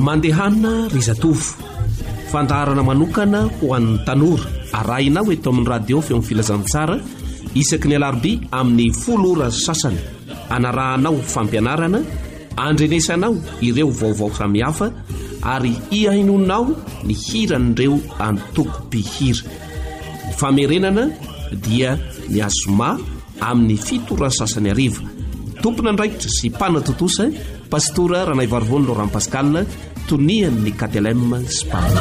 Mandehana ry zatovo, fandaharana manokana ho an'ny tanora arahinao eto amin'ny radio feo amin'ny filazantsara isaky ny alarobia amin'ny 10 ora sasany. Anarahanao fampianarana, andrenesanao ireo vaovao samihafa ary iahinonao ny hiran'ireo antoko-pihira. Ny famerenana dia ny azoma amin'ny 7 ora sasany ariva. Tompona andraikitra sy mpanatotosa Pastora Ranaivarivony Laurent Pascal, tonian'ny KTLM Spam.